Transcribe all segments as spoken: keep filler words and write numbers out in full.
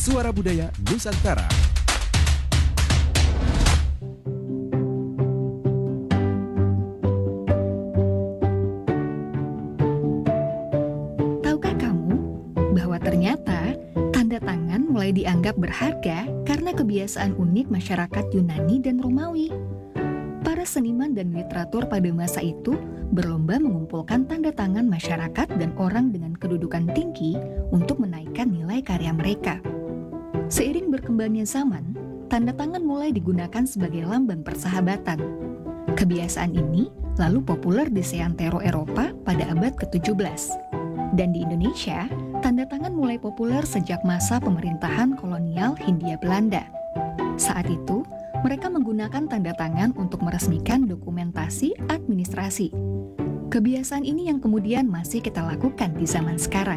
Suara Budaya Nusantara. Tahukah kamu bahwa ternyata tanda tangan mulai dianggap berharga karena kebiasaan unik masyarakat Yunani dan Romawi? Para seniman dan literatur pada masa itu berlomba mengumpulkan tanda tangan masyarakat dan orang dengan kedudukan tinggi untuk menaikkan nilai karya mereka. Seiring berkembangnya zaman, tanda tangan mulai digunakan sebagai lambang persahabatan. Kebiasaan ini lalu populer di seantero Eropa pada abad ketujuh belas. Dan di Indonesia, tanda tangan mulai populer sejak masa pemerintahan kolonial Hindia Belanda. Saat itu, mereka menggunakan tanda tangan untuk meresmikan dokumentasi administrasi. Kebiasaan ini yang kemudian masih kita lakukan di zaman sekarang.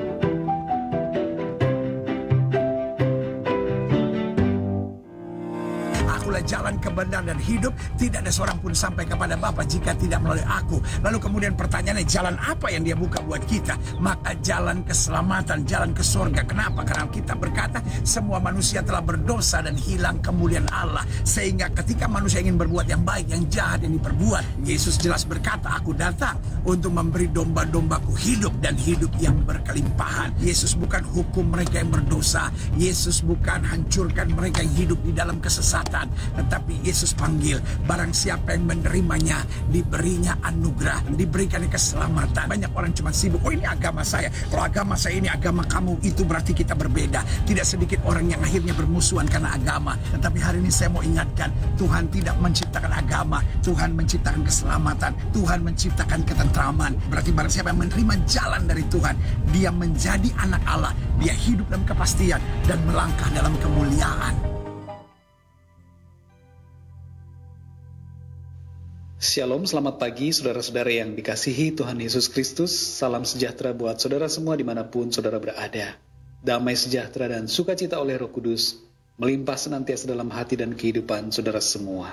Akulah jalan kebenaran dan hidup, tidak ada seorang pun sampai kepada Bapa jika tidak melalui aku. Lalu kemudian pertanyaannya, jalan apa yang dia buka buat kita? Maka jalan keselamatan, jalan ke surga. Kenapa? Karena kita berkata semua manusia telah berdosa dan hilang kemuliaan Allah. Sehingga ketika manusia ingin berbuat yang baik, yang jahat yang diperbuat, Yesus jelas berkata, aku datang untuk memberi domba-dombaku hidup dan hidup yang berkelimpahan. Yesus bukan hukum mereka yang berdosa. Yesus bukan hancurkan mereka yang hidup di dalam kesesatan. Tetapi Yesus panggil, barang siapa yang menerimanya, diberinya anugerah, diberikan keselamatan. Banyak orang cuma sibuk, oh ini agama saya, kalau agama saya ini agama kamu, itu berarti kita berbeda. Tidak sedikit orang yang akhirnya bermusuhan karena agama. Tetapi hari ini saya mau ingatkan, Tuhan tidak menciptakan agama, Tuhan menciptakan keselamatan, Tuhan menciptakan ketentraman. Berarti barang siapa yang menerima jalan dari Tuhan, dia menjadi anak Allah, dia hidup dalam kepastian dan melangkah dalam kemuliaan. Shalom, selamat pagi saudara-saudara yang dikasihi Tuhan Yesus Kristus. Salam sejahtera buat saudara semua dimanapun saudara berada. Damai sejahtera dan sukacita oleh Roh Kudus melimpah senantiasa dalam hati dan kehidupan saudara semua.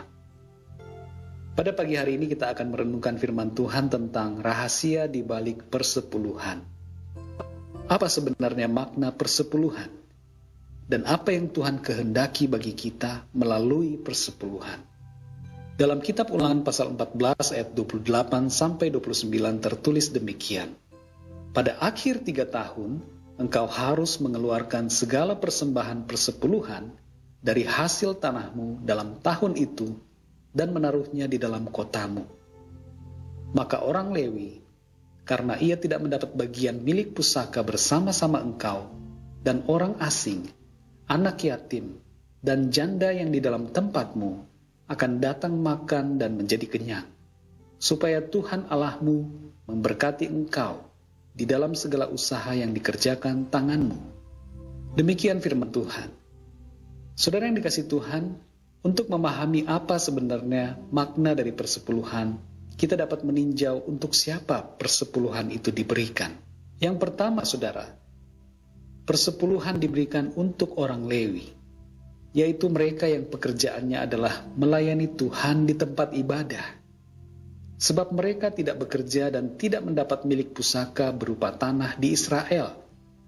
Pada pagi hari ini kita akan merenungkan firman Tuhan tentang rahasia di balik persepuluhan. Apa sebenarnya makna persepuluhan? Dan apa yang Tuhan kehendaki bagi kita melalui persepuluhan? Dalam kitab Ulangan pasal empat belas ayat dua puluh delapan sampai dua puluh sembilan tertulis demikian. Pada akhir tiga tahun, engkau harus mengeluarkan segala persembahan persepuluhan dari hasil tanahmu dalam tahun itu dan menaruhnya di dalam kotamu. Maka orang Lewi, karena ia tidak mendapat bagian milik pusaka bersama-sama engkau, dan orang asing, anak yatim, dan janda yang di dalam tempatmu, akan datang makan dan menjadi kenyang, supaya Tuhan Allahmu memberkati engkau di dalam segala usaha yang dikerjakan tanganmu. Demikian firman Tuhan. Saudara yang dikasihi Tuhan, untuk memahami apa sebenarnya makna dari persepuluhan, kita dapat meninjau untuk siapa persepuluhan itu diberikan. Yang pertama, saudara, persepuluhan diberikan untuk orang Lewi, yaitu mereka yang pekerjaannya adalah melayani Tuhan di tempat ibadah. Sebab mereka tidak bekerja dan tidak mendapat milik pusaka berupa tanah di Israel.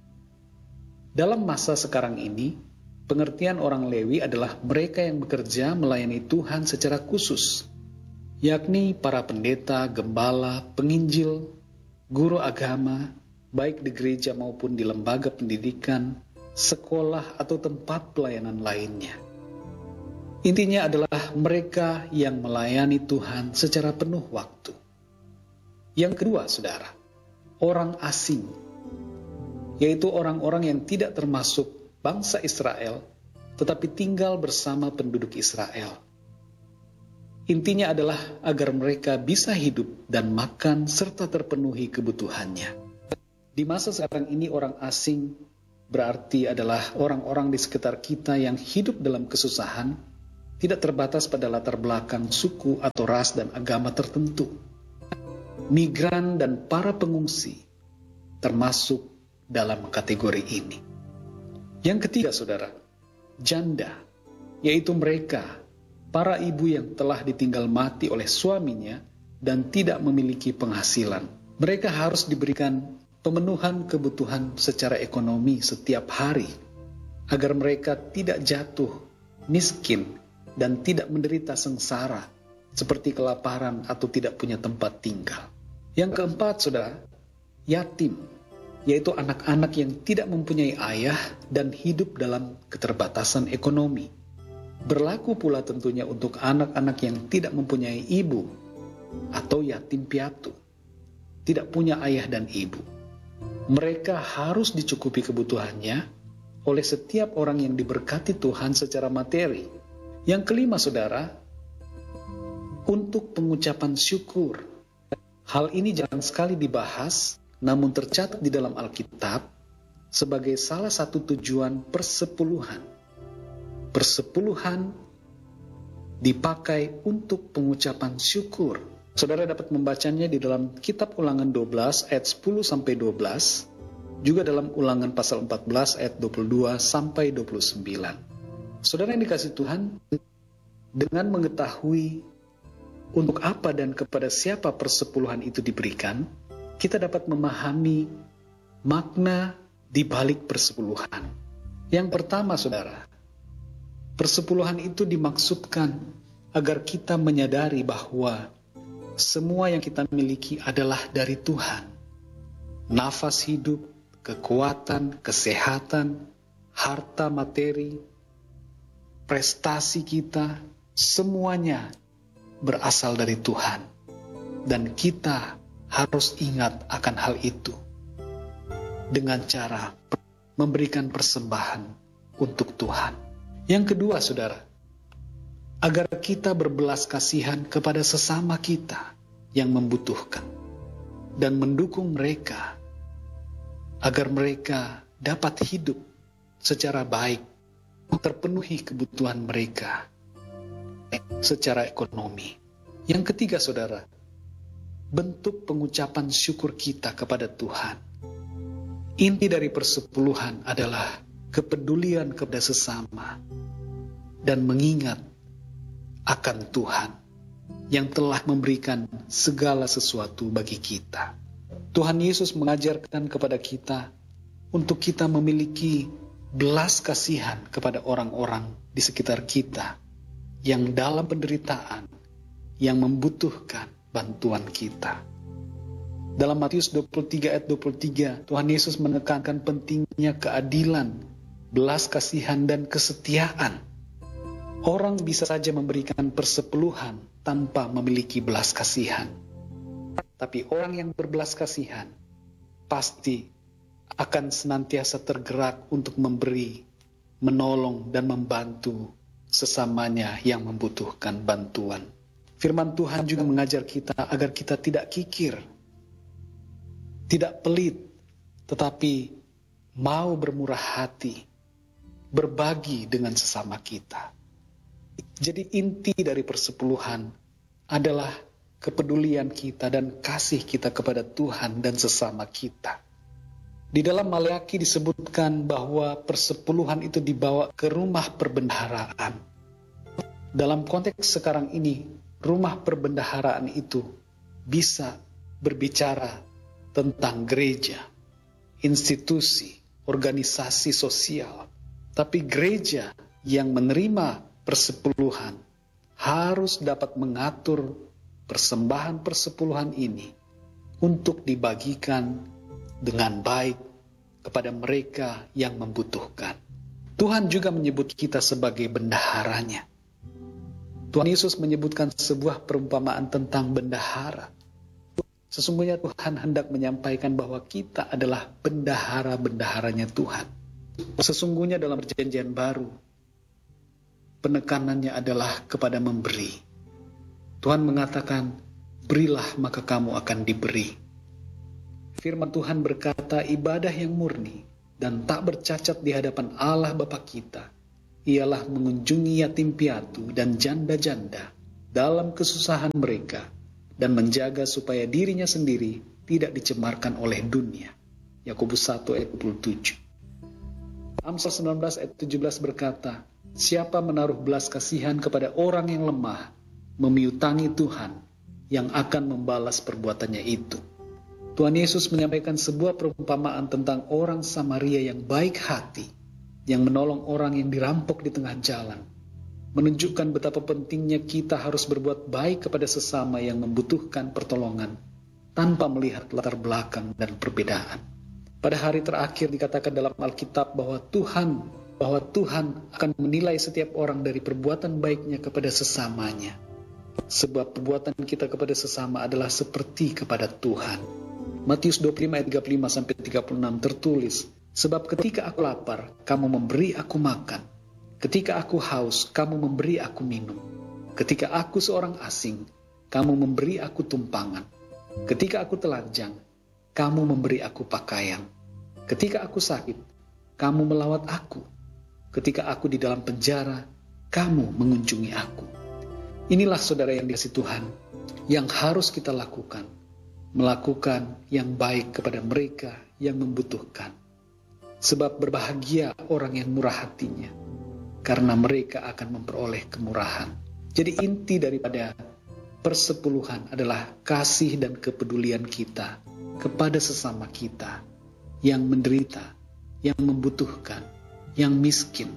Dalam masa sekarang ini, pengertian orang Lewi adalah mereka yang bekerja melayani Tuhan secara khusus, yakni para pendeta, gembala, penginjil, guru agama, baik di gereja maupun di lembaga pendidikan, sekolah atau tempat pelayanan lainnya. Intinya adalah mereka yang melayani Tuhan secara penuh waktu. Yang kedua, saudara, orang asing, yaitu orang-orang yang tidak termasuk bangsa Israel, tetapi tinggal bersama penduduk Israel. Intinya adalah agar mereka bisa hidup dan makan serta terpenuhi kebutuhannya. Di masa sekarang ini orang asing berarti adalah orang-orang di sekitar kita yang hidup dalam kesusahan, tidak terbatas pada latar belakang suku atau ras dan agama tertentu. Migran dan para pengungsi termasuk dalam kategori ini. Yang ketiga, saudara, janda, yaitu mereka, para ibu yang telah ditinggal mati oleh suaminya dan tidak memiliki penghasilan. Mereka harus diberikan pemenuhan kebutuhan secara ekonomi setiap hari. agar mereka tidak jatuh miskin dan tidak menderita sengsara seperti kelaparan atau tidak punya tempat tinggal. Yang keempat, saudara, yatim, yaitu anak-anak yang tidak mempunyai ayah dan hidup dalam keterbatasan ekonomi. Berlaku pula tentunya untuk anak-anak yang tidak mempunyai ibu atau yatim piatu, tidak punya ayah dan ibu. Mereka harus dicukupi kebutuhannya oleh setiap orang yang diberkati Tuhan secara materi. Yang kelima, saudara, untuk pengucapan syukur. Hal ini jarang sekali dibahas, namun tercatat di dalam Alkitab sebagai salah satu tujuan persepuluhan. Persepuluhan dipakai untuk pengucapan syukur. Saudara dapat membacanya di dalam kitab Ulangan dua belas ayat sepuluh sampai dua belas, juga dalam Ulangan pasal empat belas ayat dua puluh dua sampai dua puluh sembilan. Saudara yang dikasihi Tuhan, dengan mengetahui untuk apa dan kepada siapa persepuluhan itu diberikan, kita dapat memahami makna di balik persepuluhan. Yang pertama, saudara, persepuluhan itu dimaksudkan agar kita menyadari bahwa semua yang kita miliki adalah dari Tuhan. Nafas hidup, kekuatan, kesehatan, harta materi, prestasi kita, semuanya berasal dari Tuhan. Dan kita harus ingat akan hal itu dengan cara memberikan persembahan untuk Tuhan. Yang kedua, saudara, agar kita berbelas kasihan kepada sesama kita yang membutuhkan dan mendukung mereka agar mereka dapat hidup secara baik, terpenuhi kebutuhan mereka secara ekonomi. Yang ketiga, saudara, bentuk pengucapan syukur kita kepada Tuhan. Inti dari persepuluhan adalah kepedulian kepada sesama dan mengingat akan Tuhan yang telah memberikan segala sesuatu bagi kita. Tuhan Yesus mengajarkan kepada kita untuk kita memiliki belas kasihan kepada orang-orang di sekitar kita yang dalam penderitaan, yang membutuhkan bantuan kita. Dalam Matius dua puluh tiga ayat dua puluh tiga, Tuhan Yesus menekankan pentingnya keadilan, belas kasihan, dan kesetiaan. Orang bisa saja memberikan persepuluhan tanpa memiliki belas kasihan. Tapi orang yang berbelas kasihan pasti akan senantiasa tergerak untuk memberi, menolong, dan membantu sesamanya yang membutuhkan bantuan. Firman Tuhan juga mengajar kita agar kita tidak kikir, tidak pelit, tetapi mau bermurah hati, berbagi dengan sesama kita. Jadi inti dari persepuluhan adalah kepedulian kita dan kasih kita kepada Tuhan dan sesama kita. Di dalam Maleakhi disebutkan bahwa persepuluhan itu dibawa ke rumah perbendaharaan. Dalam konteks sekarang ini, rumah perbendaharaan itu bisa berbicara tentang gereja, institusi, organisasi sosial. Tapi gereja yang menerima persepuluhan harus dapat mengatur persembahan persepuluhan ini untuk dibagikan dengan baik kepada mereka yang membutuhkan. Tuhan juga menyebut kita sebagai bendaharanya. Tuhan Yesus menyebutkan sebuah perumpamaan tentang bendahara. Sesungguhnya Tuhan hendak menyampaikan bahwa kita adalah bendahara-bendaharanya Tuhan. Sesungguhnya dalam perjanjian baru, penekanannya adalah kepada memberi. Tuhan mengatakan, berilah maka kamu akan diberi. Firman Tuhan berkata, ibadah yang murni dan tak bercacat di hadapan Allah Bapa kita ialah mengunjungi yatim piatu dan janda-janda dalam kesusahan mereka dan menjaga supaya dirinya sendiri tidak dicemarkan oleh dunia. Yakobus satu ayat dua puluh tujuh. Amsal sembilan belas ayat tujuh belas berkata, siapa menaruh belas kasihan kepada orang yang lemah, memiutangi Tuhan yang akan membalas perbuatannya itu. Tuhan Yesus menyampaikan sebuah perumpamaan tentang orang Samaria yang baik hati, yang menolong orang yang dirampok di tengah jalan, menunjukkan betapa pentingnya kita harus berbuat baik kepada sesama yang membutuhkan pertolongan tanpa melihat latar belakang dan perbedaan. Pada hari terakhir dikatakan dalam Alkitab bahwa Tuhan bahwa Tuhan akan menilai setiap orang dari perbuatan baiknya kepada sesamanya. Sebab perbuatan kita kepada sesama adalah seperti kepada Tuhan. Matius dua puluh lima ayat tiga puluh lima sampai tiga puluh enam tertulis, sebab ketika aku lapar, kamu memberi aku makan. Ketika aku haus, kamu memberi aku minum. Ketika aku seorang asing, kamu memberi aku tumpangan. Ketika aku telanjang, kamu memberi aku pakaian. Ketika aku sakit, kamu melawat aku. Ketika aku di dalam penjara, kamu mengunjungi aku. Inilah saudara yang dikasihi Tuhan, yang harus kita lakukan. Melakukan yang baik kepada mereka yang membutuhkan. Sebab berbahagia orang yang murah hatinya, karena mereka akan memperoleh kemurahan. Jadi inti daripada persepuluhan adalah kasih dan kepedulian kita kepada sesama kita yang menderita, yang membutuhkan, yang miskin.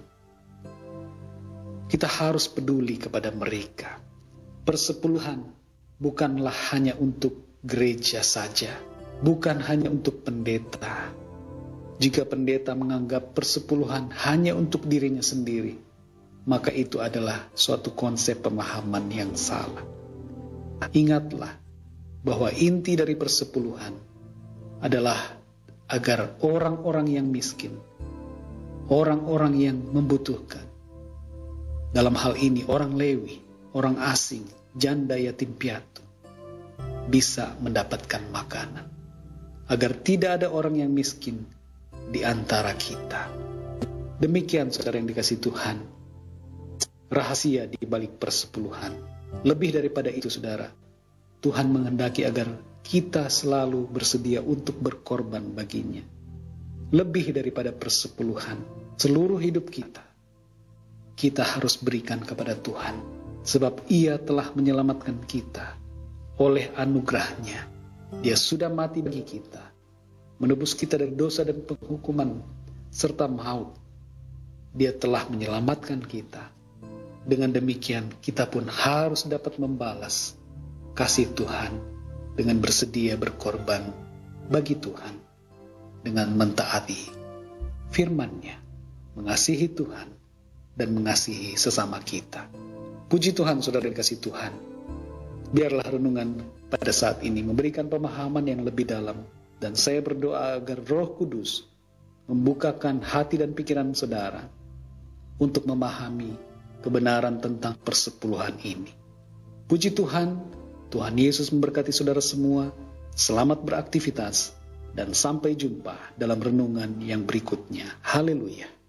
Kita harus peduli kepada mereka. Persepuluhan bukanlah hanya untuk gereja saja, bukan hanya untuk pendeta. Jika pendeta menganggap persepuluhan hanya untuk dirinya sendiri, maka itu adalah suatu konsep pemahaman yang salah. Ingatlah bahwa inti dari persepuluhan adalah agar orang-orang yang miskin, orang-orang yang membutuhkan, dalam hal ini orang Lewi, orang asing, janda yatim piatu, bisa mendapatkan makanan. Agar tidak ada orang yang miskin di antara kita. Demikian saudara yang dikasihi Tuhan, rahasia di balik persepuluhan. Lebih daripada itu saudara, Tuhan menghendaki agar kita selalu bersedia untuk berkorban baginya. Lebih daripada persepuluhan, seluruh hidup kita, kita harus berikan kepada Tuhan. Sebab Ia telah menyelamatkan kita oleh anugerahnya. Dia sudah mati bagi kita, menebus kita dari dosa dan penghukuman serta maut. Dia telah menyelamatkan kita. Dengan demikian kita pun harus dapat membalas kasih Tuhan dengan bersedia berkorban bagi Tuhan, dengan mentaati firman-Nya, mengasihi Tuhan dan mengasihi sesama kita. Puji Tuhan saudara dikasihi Tuhan. Biarlah renungan pada saat ini memberikan pemahaman yang lebih dalam, dan saya berdoa agar Roh Kudus membukakan hati dan pikiran saudara untuk memahami kebenaran tentang persepuluhan ini. Puji Tuhan, Tuhan Yesus memberkati saudara semua. Selamat beraktivitas dan sampai jumpa dalam renungan yang berikutnya. Haleluya.